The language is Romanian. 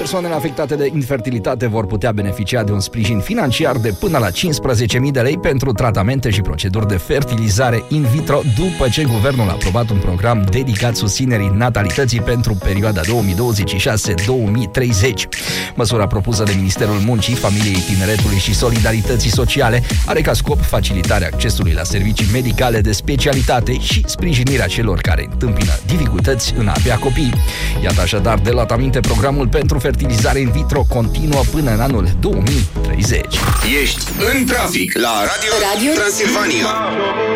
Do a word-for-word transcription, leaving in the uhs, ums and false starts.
Persoanele afectate de infertilitate vor putea beneficia de un sprijin financiar de până la cincisprezece mii de lei pentru tratamente și proceduri de fertilizare in vitro, după ce guvernul a aprobat un program dedicat susținerii natalității pentru perioada două mii douăzeci și șase - două mii treizeci. Măsura propusă de Ministerul Muncii, Familiei, Tineretului și Solidarității Sociale are ca scop facilitarea accesului la servicii medicale de specialitate și sprijinirea celor care întâmpină dificultăți în a avea copii. Iată așadar, de luat aminte, programul pentru fertilizare in vitro continuă până în anul două mii treizeci. Ești în trafic la Radio, Radio Transilvania.